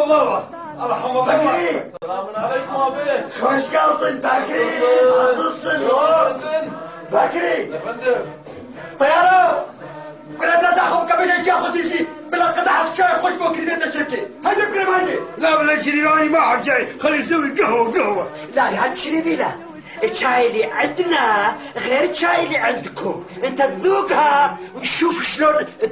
الله ارحم الله. بكري السلام عليكم ابي. خوش قلطن بكري. عصصن بكري. يا فندم. طيارة كنا بنزعهم قبل جاء خصيصي بلا قطعة شاي خوش ممكن بيت شركة. هيدا بكرة مايني. لا ولا شريراني ما حد جاي، خلي يسوي قهوة. لا يا شريفي لا. الشاي اللي عندنا غير الشاي اللي عندكم. انت تذوقها وتشوف شلون